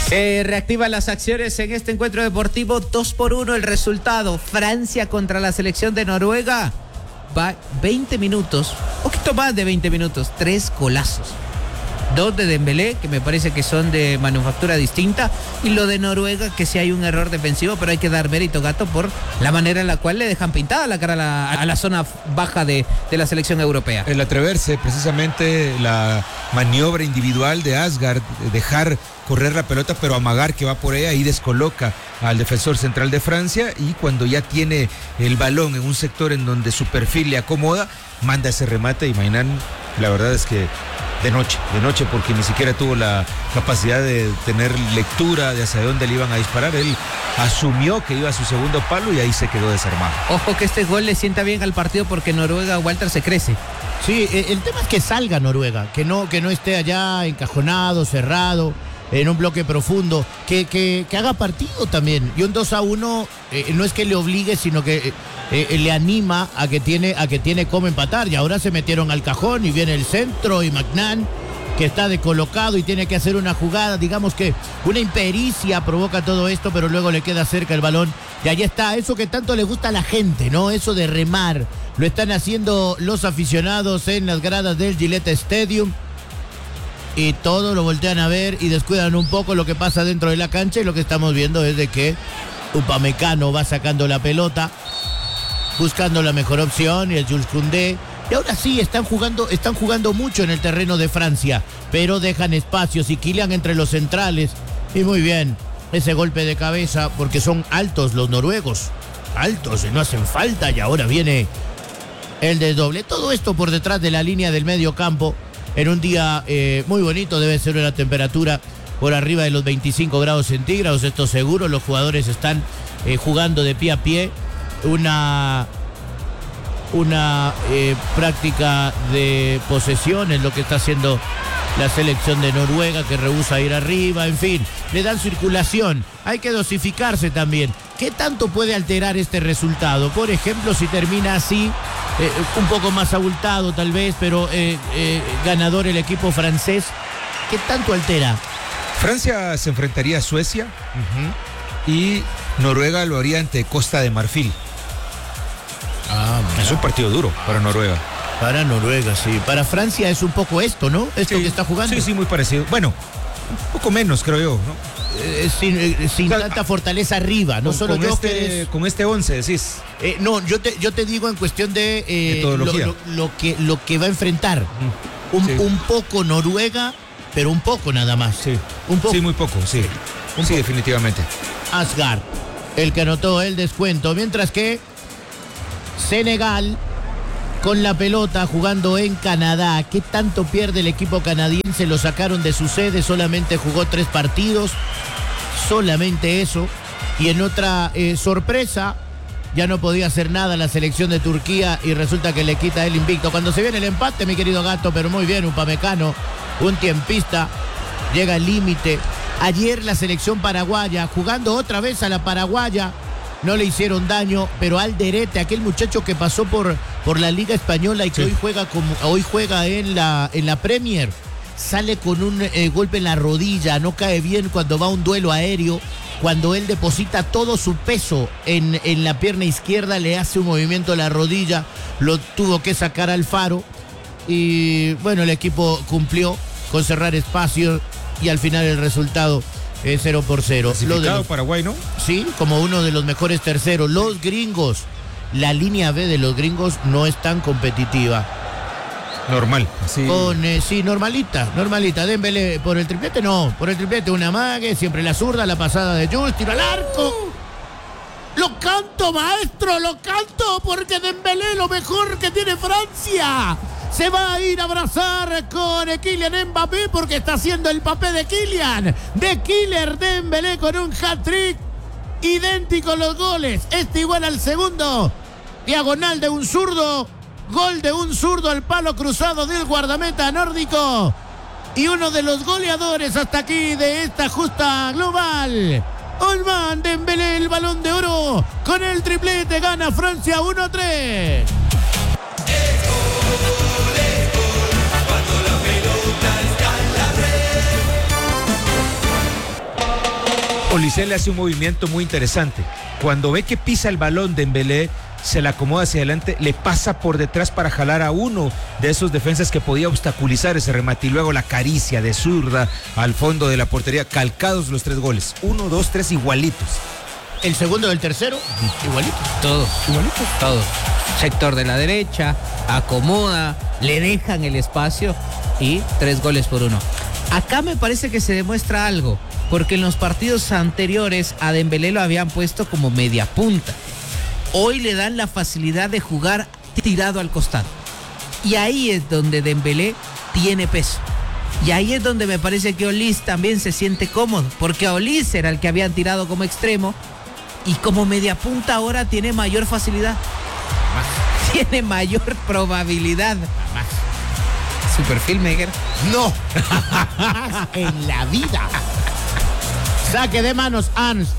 Se reactivan las acciones en este encuentro deportivo. 2-1 el resultado. Francia contra la selección de Noruega. Va 20 minutos, poquito más de 20 minutos, 3 golazos. 2 de Dembélé, que me parece que son de manufactura distinta, y lo de Noruega, que sí hay un error defensivo, pero hay que dar mérito, Gato, por la manera en la cual le dejan pintada la cara a la zona baja de la selección europea. El atreverse, precisamente la maniobra individual de Asgard, dejar correr la pelota, pero amagar que va por ella, y descoloca al defensor central de Francia, y cuando ya tiene el balón en un sector en donde su perfil le acomoda, manda ese remate, y Mainán, la verdad es que de noche, porque ni siquiera tuvo la capacidad de tener lectura de hacia dónde le iban a disparar. Él asumió que iba a su segundo palo y ahí se quedó desarmado. Ojo que este gol le sienta bien al partido, porque Noruega, Walter, se crece. Sí, el tema es que salga Noruega, que no esté allá encajonado, cerrado, en un bloque profundo, que haga partido también. Y un 2-1 no es que le obligue, sino que le anima a que tiene cómo empatar. Y ahora se metieron al cajón y viene el centro, y McNann, que está descolocado y tiene que hacer una jugada, digamos que una impericia provoca todo esto, pero luego le queda cerca el balón. Y ahí está, eso que tanto le gusta a la gente, ¿no? Eso de remar. Lo están haciendo los aficionados en las gradas del Gillette Stadium. Y todos lo voltean a ver y descuidan un poco lo que pasa dentro de la cancha, y lo que estamos viendo es de que Upamecano va sacando la pelota, buscando la mejor opción, y el Jules Koundé. Y ahora sí, están jugando mucho en el terreno de Francia, pero dejan espacios, y Kylian entre los centrales. Y muy bien, ese golpe de cabeza, porque son altos los noruegos, altos, y no hacen falta, y ahora viene el desdoble. Todo esto por detrás de la línea del medio campo. En un día muy bonito, debe ser una temperatura por arriba de los 25 grados centígrados, esto seguro. Los jugadores están jugando de pie a pie, una práctica de posesión es lo que está haciendo la selección de Noruega, que rehúsa ir arriba. En fin, le dan circulación. Hay que dosificarse también. ¿Qué tanto puede alterar este resultado? Por ejemplo, si termina así, un poco más abultado tal vez, pero ganador el equipo francés, ¿qué tanto altera? Francia se enfrentaría a Suecia, y Noruega lo haría ante Costa de Marfil. Es un partido duro para Noruega. Para Noruega, sí. Para Francia es un poco esto, ¿no? Esto sí, que está jugando. Sí, muy parecido. Bueno, un poco menos, creo yo, ¿no? Sin tanta fortaleza arriba, no solo con este 11, decís. No, yo te digo en cuestión de metodología. Lo que va a enfrentar. Un poco Noruega, pero un poco nada más. Sí, un poco. Sí, muy poco, sí. Sí, definitivamente. Asgard, el que anotó el descuento, mientras que Senegal con la pelota jugando en Canadá. ¿Qué tanto pierde el equipo canadiense? Lo sacaron de su sede, solamente jugó 3 partidos, solamente eso. Y en otra sorpresa, ya no podía hacer nada la selección de Turquía, y resulta que le quita el invicto. Cuando se viene el empate, mi querido Gato, pero muy bien, Upamecano, un tiempista, llega al límite. Ayer la selección paraguaya, jugando otra vez a la paraguaya, no le hicieron daño, pero Alderete, aquel muchacho que pasó por la Liga Española y que hoy juega en la Premier, sale con un golpe en la rodilla, no cae bien cuando va a un duelo aéreo. Cuando él deposita todo su peso en la pierna izquierda, le hace un movimiento de la rodilla, lo tuvo que sacar Alfaro, y bueno, el equipo cumplió con cerrar espacios, y al final el resultado es 0-0. Clasificado Paraguay, ¿no? Sí, como uno de los mejores terceros. Los gringos, la línea B de los gringos no es tan competitiva. Normal. Sí, sí, normalita. Dembélé por el triplete, no. Por el triplete una mague, siempre la zurda, la pasada de Jules, tiro al arco. Lo canto, maestro, lo canto, porque Dembélé, lo mejor que tiene Francia. Se va a ir a abrazar con Kylian Mbappé, porque está haciendo el papel de Kylian. De Killer Dembélé con un hat-trick. Idénticos los goles. Este igual al segundo. Diagonal de un zurdo. Gol de un zurdo al palo cruzado del guardameta nórdico. Y uno de los goleadores hasta aquí de esta justa global. Ousmane Dembélé, el Balón de Oro. Con el triplete gana Francia 1-3. Olise le hace un movimiento muy interesante. Cuando ve que pisa el balón Dembélé, se la acomoda hacia adelante, le pasa por detrás para jalar a uno de esos defensas que podía obstaculizar ese remate y luego la caricia de zurda al fondo de la portería, calcados los 3 goles. 1, 2, 3 igualitos. El segundo del tercero, igualito. Todos. Sector de la derecha, acomoda, le dejan el espacio y 3-1. Acá me parece que se demuestra algo, porque en los partidos anteriores a Dembélé lo habían puesto como media punta. Hoy le dan la facilidad de jugar tirado al costado. Y ahí es donde Dembélé tiene peso. Y ahí es donde me parece que Olise también se siente cómodo, porque a Olise era el que habían tirado como extremo y como media punta ahora tiene mayor facilidad. Tiene mayor probabilidad. Super filmmaker. No. En la vida. Saque de manos, Ans.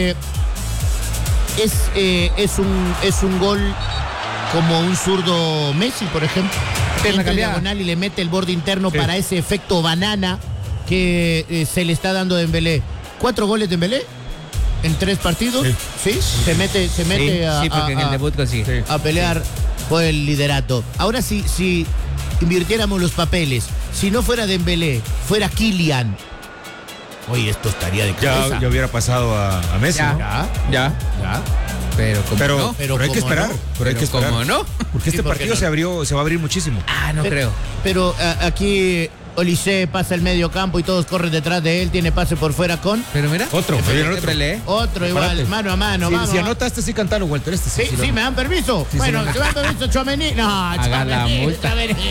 Es un gol como un zurdo Messi, por ejemplo. Entra en diagonal y le mete el borde interno para ese efecto banana que se le está dando a Dembélé. 4 goles de Dembélé en 3 partidos. Sí. Se mete porque en el debut consigue. a pelear por el liderato. Ahora si invirtiéramos los papeles, si no fuera Dembélé, fuera Kylian, oye, esto estaría de cabeza. Ya hubiera pasado a Messi. Ya. Pero hay que esperar. ¿Cómo no? Porque este partido se va a abrir muchísimo. No creo. Pero aquí Olise pasa el medio campo y todos corren detrás de él, tiene pase por fuera con... Pero mira. Otro igual, mano a mano. Si anotaste, sí cantalo, Walter. Sí, me dan permiso. Si me dan permiso, Tchouaméni. No, haga la multa.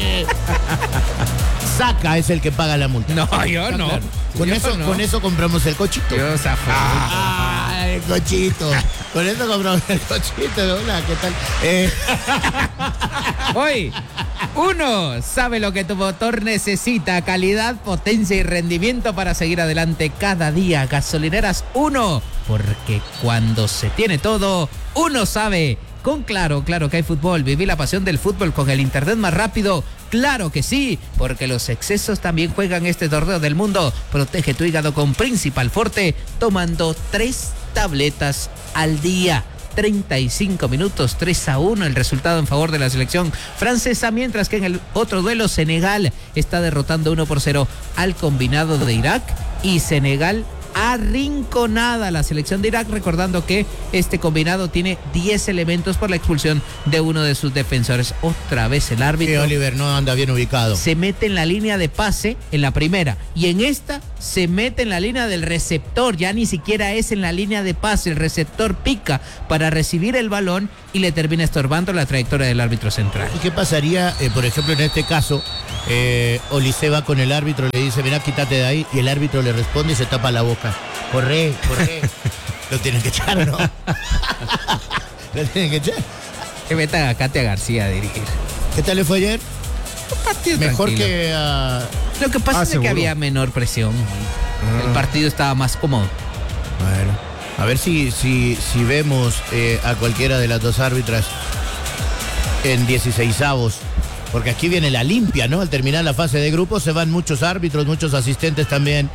Saca es el que paga la multa. No, yo no. Claro. Con eso compramos el cochito. Yo zafo. El cochito. Con eso compramos el cochito. Hola, ¿qué tal? Hoy, uno sabe lo que tu motor necesita: calidad, potencia y rendimiento para seguir adelante cada día. Gasolineras Uno, porque cuando se tiene todo, uno sabe. Con Claro que hay fútbol. Viví la pasión del fútbol con el internet más rápido. Claro que sí, porque los excesos también juegan este torneo del mundo. Protege tu hígado con Principal Forte, tomando 3 tabletas al día. 35 minutos, 3-1 el resultado en favor de la selección francesa, mientras que en el otro duelo Senegal está derrotando 1-0 al combinado de Irak, y Senegal arrinconada la selección de Irak, recordando que este combinado tiene 10 elementos por la expulsión de uno de sus defensores. Otra vez el árbitro, Oliver, no anda bien ubicado. Se mete en la línea de pase en la primera, y en esta se mete en la línea del receptor. Ya ni siquiera es en la línea de pase, el receptor pica para recibir el balón y le termina estorbando la trayectoria del árbitro central. ¿Y qué pasaría, por ejemplo, en este caso? Olise va con el árbitro, le dice, mira, quítate de ahí, y el árbitro le responde y se tapa la boca. Corre. Lo tienen que echar, ¿no? Lo tienen que echar. Que metan a Katia García a dirigir. ¿Qué tal le fue ayer? Un partido mejor tranquilo. Que Lo que pasa es que había menor presión. El partido estaba más cómodo. Bueno, a ver si vemos a cualquiera de las dos árbitras en 16avos. Porque aquí viene la limpia, ¿no? Al terminar la fase de grupos se van muchos árbitros, muchos asistentes también.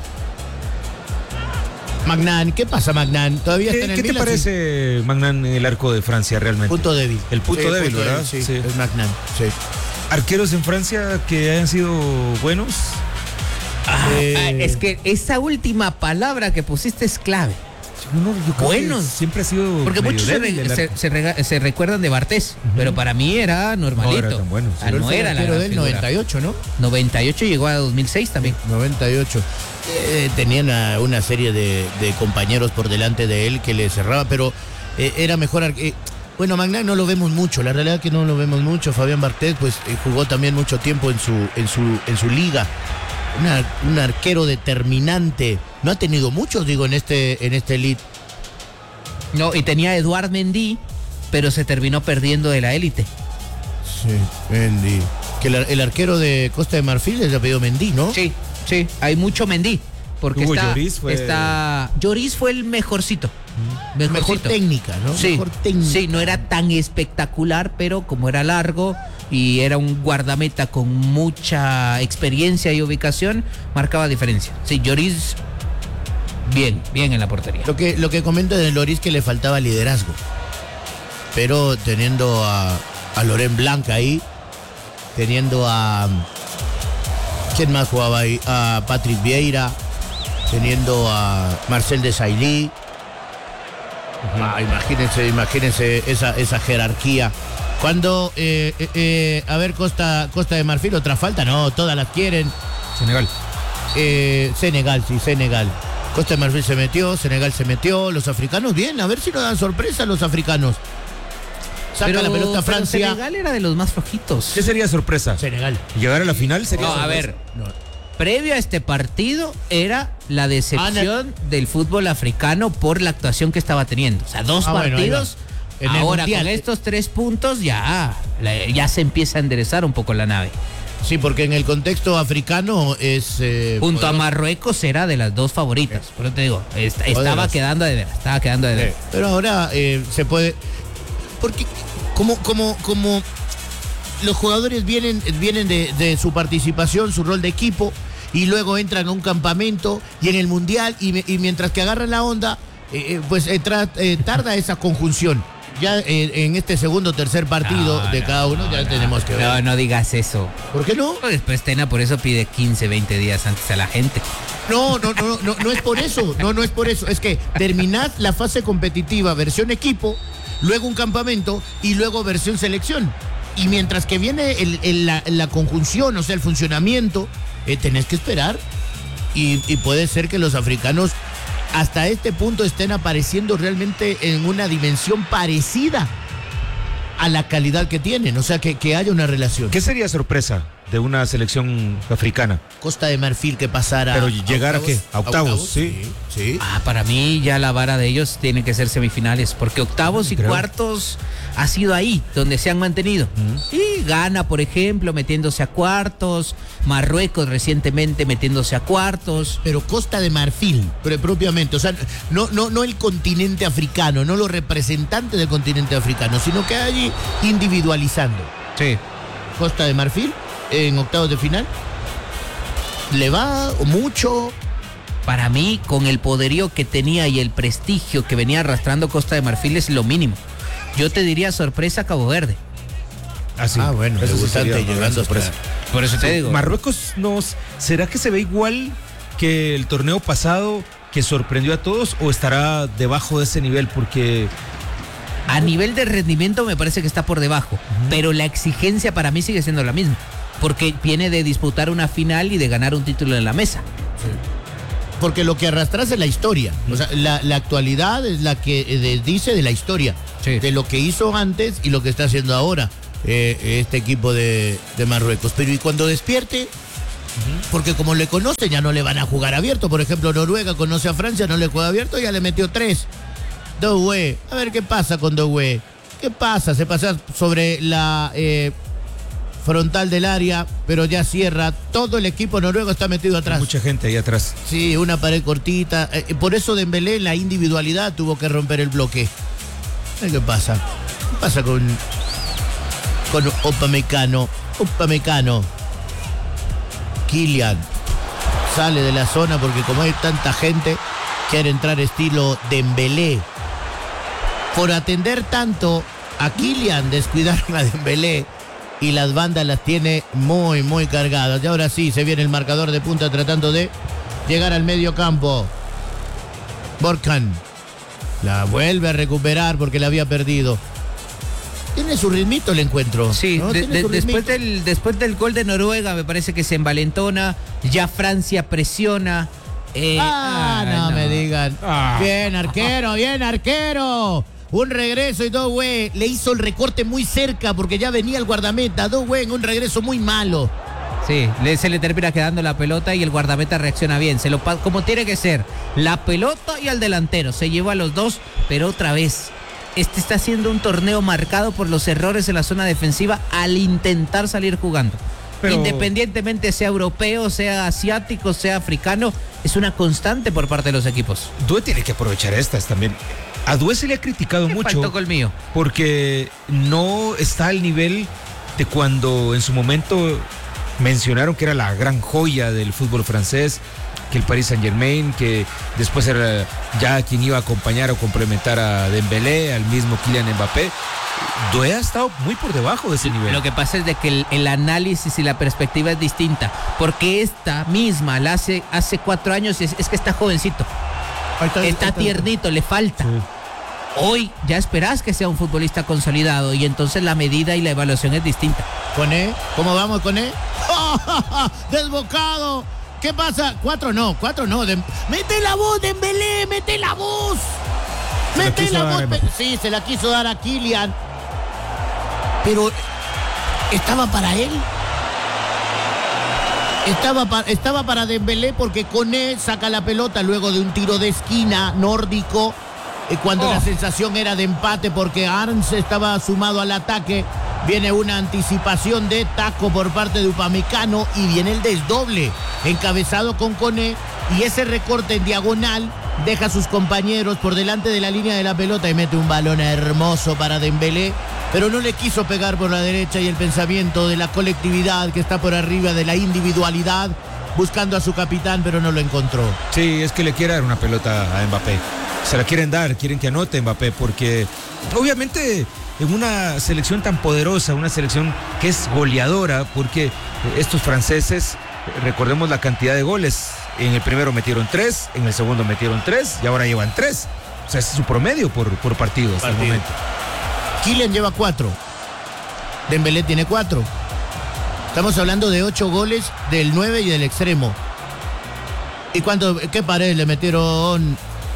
Magnan, ¿qué pasa, Magnan? ¿Todavía está en el ¿Qué te Milan? parece, Magnan, el arco de Francia realmente? Punto débil. El punto débil, punto ¿verdad? Sí, es Magnan, sí. ¿Arqueros en Francia que hayan sido buenos? Es que esa última palabra que pusiste es clave. No, yo creo buenos. que siempre ha sido. Porque muchos se recuerdan de Bartés, pero para mí era normalito. No era tan bueno. Sí. No era la del 98, ¿no? 98 llegó a 2006 también. 98. Tenían una serie de compañeros por delante de él que le cerraba, pero era mejor. Bueno, Magnan no lo vemos mucho, la realidad es que no lo vemos mucho. Fabián Bartés pues jugó también mucho tiempo en su liga. Un arquero determinante. No ha tenido muchos, digo, en este elite. No, y tenía a Eduard Mendy, pero se terminó perdiendo de la élite. Sí, Mendy. Que el arquero de Costa de Marfil es de apellido Mendy, ¿no? Sí, hay mucho Mendy. Porque Lloris fue el mejorcito. Mejor técnica, ¿no? Sí, mejor técnica. Sí, no era tan espectacular, pero como era largo y era un guardameta con mucha experiencia y ubicación, marcaba diferencia. Sí, Lloris bien en la portería. Lo que comenta de Loris que le faltaba liderazgo. Pero teniendo a Laurent Blanc ahí, teniendo a... ¿Quién más jugaba ahí? A Patrick Vieira, teniendo a Marcel Desailly. Imagínense esa jerarquía. Cuando, a ver, Costa de Marfil, otra falta, no, todas las quieren. Senegal. Senegal. Costa de Marfil se metió, Senegal se metió, los africanos bien, a ver si nos dan sorpresa los africanos. Saca la pelota a Francia. Senegal era de los más flojitos. ¿Qué sería sorpresa? Senegal. ¿Llegar a la final sería No, sorpresa? a ver, previo a este partido era la decepción del fútbol africano por la actuación que estaba teniendo. O sea, dos partidos. Bueno, ahora con estos 3 puntos ya se empieza a enderezar un poco la nave. Sí, porque en el contexto africano es... Junto a Marruecos era de las 2 favoritas. Por eso te digo, estaba quedando de ver. Pero ahora se puede... Porque como los jugadores vienen de su participación, su rol de equipo, y luego entran a un campamento y en el Mundial, y mientras que agarran la onda, tarda esa conjunción. Ya en este segundo o tercer partido de cada uno tenemos que ver. No digas eso. ¿Por qué no? Después Tena por eso pide 15, 20 días antes a la gente. No es por eso. No es por eso. Es que terminás la fase competitiva, versión equipo, luego un campamento y luego versión selección. Y mientras que viene la conjunción, o sea, el funcionamiento, tenés que esperar. Y puede ser que los africanos hasta este punto estén apareciendo realmente en una dimensión parecida a la calidad que tienen, o sea, que haya una relación. ¿Qué sería sorpresa de una selección africana? Costa de Marfil que pasara... Pero llegar a qué? ¿A octavos? Sí. Para mí ya la vara de ellos tiene que ser semifinales, porque octavos y cuartos ha sido ahí donde se han mantenido. Y Ghana, por ejemplo, metiéndose a cuartos, Marruecos recientemente metiéndose a cuartos. Pero Costa de Marfil, propiamente, o sea, no el continente africano, no los representantes del continente africano, sino que allí individualizando. Sí. Costa de Marfil en octavos de final, ¿le va mucho? Para mí, con el poderío que tenía y el prestigio que venía arrastrando Costa de Marfil, es lo mínimo. Yo te diría sorpresa Cabo Verde. Bueno, eso sí sería una gran sorpresa. Por eso te digo. Marruecos ¿será que se ve igual que el torneo pasado, que sorprendió a todos, o estará debajo de ese nivel? Porque a nivel de rendimiento me parece que está por debajo, pero la exigencia para mí sigue siendo la misma, porque viene de disputar una final y de ganar un título en la mesa. Sí. Porque lo que arrastras es la historia, o sea, la actualidad es la que dice de la historia, de lo que hizo antes y lo que está haciendo ahora este equipo de Marruecos. Pero y cuando despierte, porque como le conocen ya no le van a jugar abierto. Por ejemplo, Noruega conoce a Francia, no le juega abierto, ya le metió 3. Doué, a ver qué pasa con Doué. ¿Qué pasa? Se pasa sobre la frontal del área, pero ya cierra. Todo el equipo noruego está metido atrás. Hay mucha gente ahí atrás. Sí, una pared cortita. Por eso Dembélé, la individualidad, tuvo que romper el bloque. ¿Qué pasa? ¿Qué pasa con Upamecano? Kylian sale de la zona porque como hay tanta gente, quiere entrar estilo Dembélé. Por atender tanto a Kylian, descuidaron a Dembélé y las bandas las tiene muy, muy cargadas. Y ahora sí, se viene el marcador de punta tratando de llegar al medio campo. Borkan la vuelve a recuperar porque la había perdido. Tiene su ritmito el encuentro. Sí, ¿no? después del gol de Noruega me parece que se envalentona, ya Francia presiona. No me digan. Bien arquero. Un regreso y Doué le hizo el recorte muy cerca porque ya venía el guardameta. Doué en un regreso muy malo. Sí, se le termina quedando la pelota y el guardameta reacciona bien. Como tiene que ser. La pelota y al delantero. Se lleva a los dos, pero otra vez. Este está siendo un torneo marcado por los errores en la zona defensiva al intentar salir jugando. Pero independientemente sea europeo, sea asiático, sea africano, es una constante por parte de los equipos. Doué tiene que aprovechar estas también. A Doué se le ha criticado mucho porque no está al nivel de cuando en su momento mencionaron que era la gran joya del fútbol francés. que el Paris Saint-Germain, que después era ya quien iba a acompañar o complementar a Dembélé, al mismo Kylian Mbappé. Doué ha estado muy por debajo de ese nivel. Lo que pasa es de que el análisis y la perspectiva es distinta, porque esta misma la hace 4 años y es que está jovencito, está tiernito, le falta. Sí. Hoy ya esperás que sea un futbolista consolidado y entonces la medida y la evaluación es distinta. ¿Coné? ¿Cómo vamos, Coné? ¡Desbocado! ¿Qué pasa? 4 no. ¡Mete la voz, Dembélé! ¡Mete la voz! ¡Mete la voz! Sí, se la quiso dar a Kylian. Pero estaba para él. Estaba para Dembélé porque Koné saca la pelota luego de un tiro de esquina nórdico, cuando la sensación era de empate porque Arns estaba sumado al ataque. Viene una anticipación de taco por parte de Upamecano y viene el desdoble encabezado con Koné, y ese recorte en diagonal deja a sus compañeros por delante de la línea de la pelota y mete un balón hermoso para Dembélé, pero no le quiso pegar por la derecha, y el pensamiento de la colectividad que está por arriba de la individualidad, buscando a su capitán, pero no lo encontró. Sí, es que le quiere dar una pelota a Mbappé. Se la quieren dar, quieren que anote Mbappé, porque obviamente en una selección tan poderosa, una selección que es goleadora, porque estos franceses, recordemos la cantidad de goles. En el primero metieron 3, en el segundo metieron 3 y ahora llevan 3. O sea, ese es su promedio por partido hasta el momento. Kylian lleva 4. Dembélé tiene 4. Estamos hablando de 8 goles del 9 y del extremo. ¿Y qué pared le metieron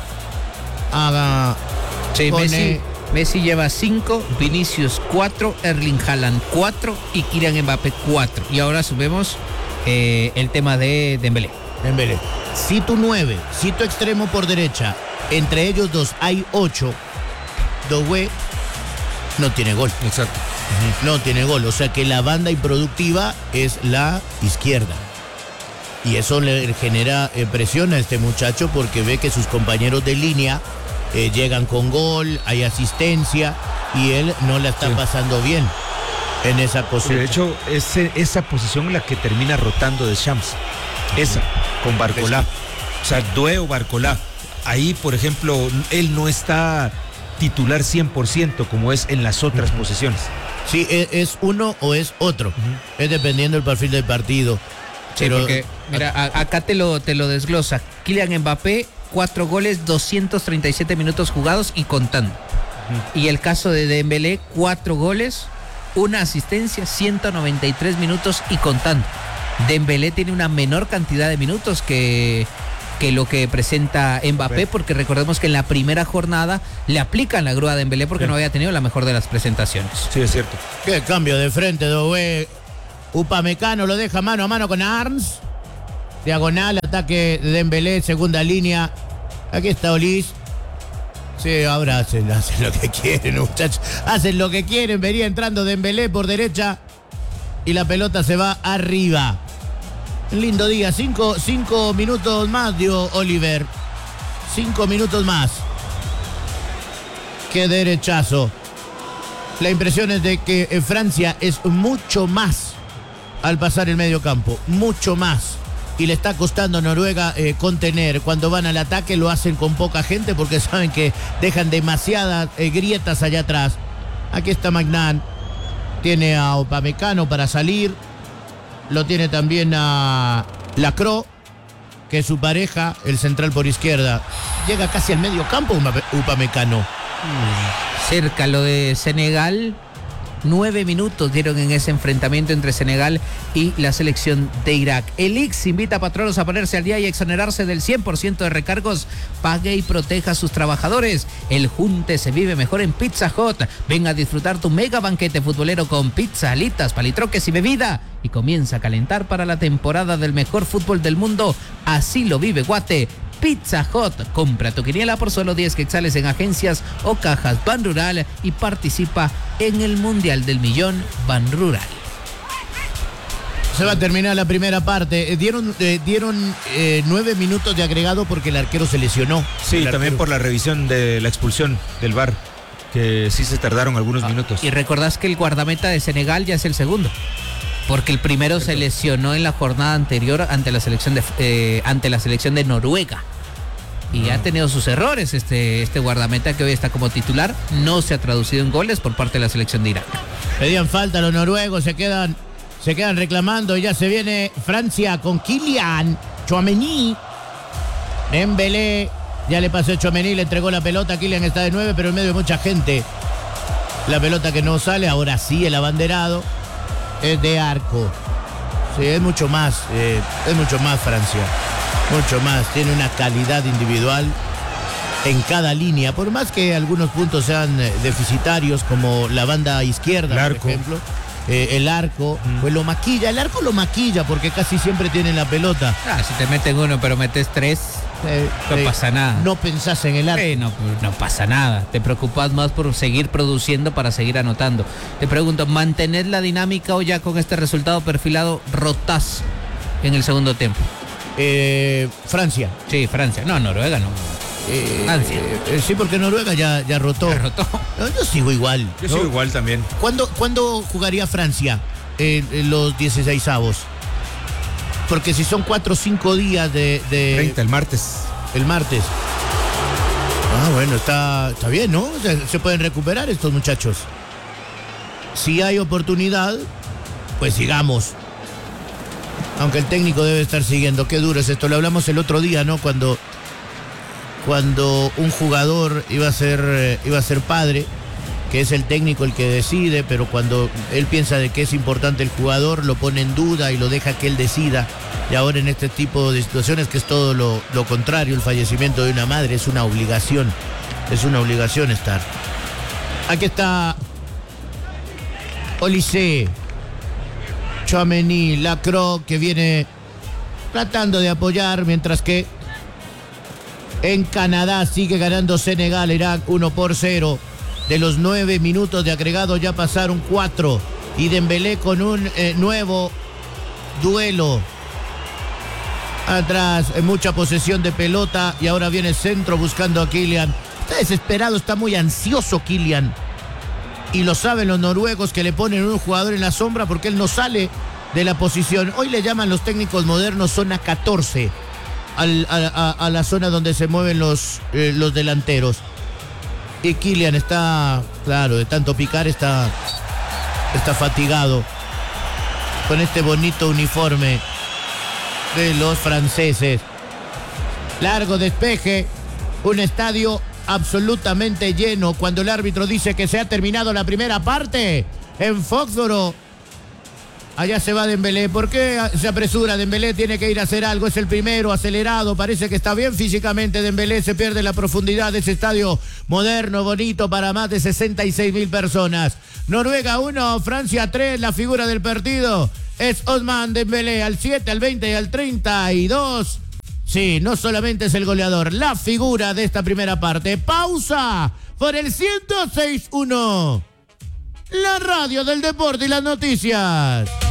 a... Sí, Messi lleva 5, Vinicius 4, Erling Haaland 4 y Kylian Mbappé 4. Y ahora subimos el tema de Dembélé. Si tu 9, si tu extremo por derecha, entre ellos dos hay 8, Doué no tiene gol. Exacto. No tiene gol, o sea que la banda improductiva es la izquierda. Y eso le genera presión a este muchacho porque ve que sus compañeros de línea llegan con gol, hay asistencia y él no la está pasando bien en esa posición. Sí, de hecho, es esa posición la que termina rotando de Shams. Esa, con Barcolá. O sea, Doué o Barcolá. Ahí, por ejemplo, él no está titular 100% como es en las otras posiciones. Sí, es uno o es otro. Es dependiendo del perfil del partido. Sí, pero porque, mira, acá te lo desglosa. Kylian Mbappé, 4 goles, 237 minutos jugados y contando. Y el caso de Dembélé, 4 goles, 1 asistencia, 193 minutos y contando. Dembélé tiene una menor cantidad de minutos que lo que presenta Mbappé, porque recordemos que en la primera jornada le aplican la grúa a Dembélé porque no había tenido la mejor de las presentaciones. Sí, es cierto. Qué cambio de frente, Doué. Upamecano lo deja mano a mano con Arns. Diagonal, ataque de Dembélé, segunda línea. Aquí está Olís. Sí, ahora hacen lo que quieren, muchachos. Hacen lo que quieren. Venía entrando Dembélé por derecha y la pelota se va arriba. Un lindo día. 5 minutos más dio Oliver. 5 minutos más. Qué derechazo. La impresión es de que Francia es mucho más al pasar el medio campo, mucho más, y le está costando a Noruega contener. Cuando van al ataque lo hacen con poca gente porque saben que dejan demasiadas grietas allá atrás. Aquí está Magnan, tiene a Upamecano para salir, lo tiene también a Lacroix, que es su pareja, el central por izquierda. Llega casi al medio campo Upamecano. Cerca lo de Senegal. 9 minutos dieron en ese enfrentamiento entre Senegal y la selección de Irak. El IX invita a patronos a ponerse al día y exonerarse del 100% de recargos. Pague y proteja a sus trabajadores. El junte se vive mejor en Pizza Hut. Ven a disfrutar tu mega banquete futbolero con pizza, alitas, palitroques y bebida. Y comienza a calentar para la temporada del mejor fútbol del mundo. Así lo vive Guate. Pizza Hut. Compra tu quiniela por solo 10 quetzales en agencias o cajas Banrural y participa en el Mundial del Millón Banrural. Se va a terminar la primera parte. Dieron 9 minutos de agregado porque el arquero se lesionó. Sí, también por la revisión de la expulsión del VAR, que sí se tardaron algunos minutos. Y recordás que el guardameta de Senegal ya es el segundo. Porque el primero se lesionó en la jornada anterior ante la selección de Noruega. Y ha tenido sus errores este guardameta que hoy está como titular. No se ha traducido en goles por parte de la selección de Irak. Pedían falta los noruegos, se quedan reclamando. Ya se viene Francia con Kylian Tchouaméni. Dembélé, ya le pasó Tchouaméni, le entregó la pelota. Kylian está de 9, pero en medio de mucha gente. La pelota que no sale, ahora sí el abanderado es de arco. Sí, es mucho más Francia. Mucho más, tiene una calidad individual en cada línea, por más que algunos puntos sean deficitarios, como la banda izquierda, por ejemplo, el arco, pues el arco lo maquilla porque casi siempre tienen la pelota. Si te meten uno pero metes 3, no pasa nada. No pensás en el arco. No pasa nada, te preocupas más por seguir produciendo para seguir anotando. Te pregunto, ¿mantenés la dinámica o ya con este resultado perfilado rotás en el segundo tiempo? Francia. Sí, Francia. No, Noruega no. Francia. Sí, porque Noruega ya rotó. Ya rotó. No, yo sigo igual. Yo sigo igual también. ¿Cuándo jugaría Francia en los 16avos? Porque si son 4 o 5 días de 30, el martes. El martes. Bueno, está bien, ¿no? O sea, se pueden recuperar estos muchachos. Si hay oportunidad, pues sigamos. Aunque el técnico debe estar siguiendo. Qué duro es esto. Lo hablamos el otro día, ¿no? Cuando un jugador iba a ser padre, que es el técnico el que decide, pero cuando él piensa de que es importante el jugador, lo pone en duda y lo deja que él decida. Y ahora en este tipo de situaciones, que es todo lo contrario, el fallecimiento de una madre es una obligación. Es una obligación estar. Aquí está Olise, Tchouaméni, Lacroix, que viene tratando de apoyar, mientras que en Canadá sigue ganando Senegal, Irak 1-0. De los 9 minutos de agregado ya pasaron 4. Y Dembélé con un nuevo duelo. Atrás, mucha posesión de pelota, y ahora viene centro buscando a Kylian. Está desesperado, está muy ansioso Kylian. Y lo saben los noruegos, que le ponen un jugador en la sombra porque él no sale de la posición. Hoy le llaman los técnicos modernos zona 14 a la zona donde se mueven los delanteros. Y Kylian está, claro, de tanto picar está fatigado con este bonito uniforme de los franceses. Largo despeje, un estadio absolutamente lleno cuando el árbitro dice que se ha terminado la primera parte en Foxboro. Allá se va Dembélé. ¿Por qué se apresura? Dembélé tiene que ir a hacer algo. Es el primero, acelerado. Parece que está bien físicamente Dembélé. Se pierde la profundidad de ese estadio moderno, bonito, para más de 66.000 personas. Noruega 1, Francia 3. La figura del partido es Ousmane Dembélé. Al 7, al 20 y al 32. Sí, no solamente es el goleador, la figura de esta primera parte. Pausa por el 106.1. La radio del deporte y las noticias.